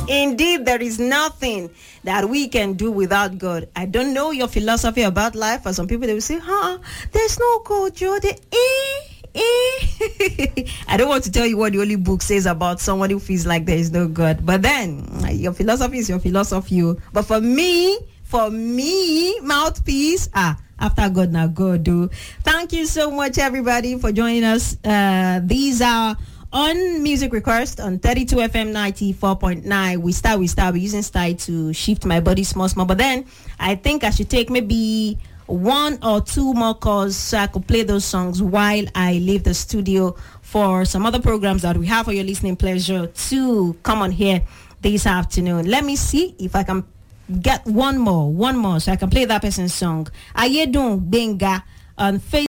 Indeed, there is nothing that we can do without God. I don't know your philosophy about life. For some people, they will say, there's no God, Joe. I don't want to tell you what the Holy Book says about someone who feels like there is no God. But then, your philosophy is your philosophy. But for me, mouthpiece, after God, now God do. Thank you so much, everybody, for joining us. These are on Music Request on 32 FM 94.9. We start We're using style to shift my body small. But then I think I should take maybe 1 or 2 more calls so I could play those songs while I leave the studio for some other programs that we have for your listening pleasure to come on here this afternoon. Let me see if I can get one more so I can play that person's song. Ayedun Benga on Facebook.